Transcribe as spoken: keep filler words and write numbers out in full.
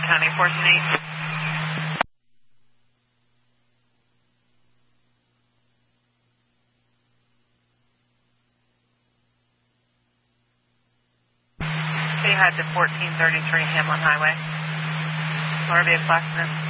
County, fourteen eight. Say hi to fourteen thirty-three Hamlin Highway. Motor vehicle accident.